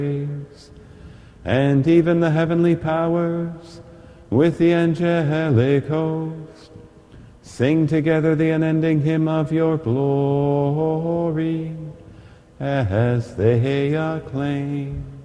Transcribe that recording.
and even the heavenly powers, with the angelic host, sing together the unending hymn of your glory, as they acclaim.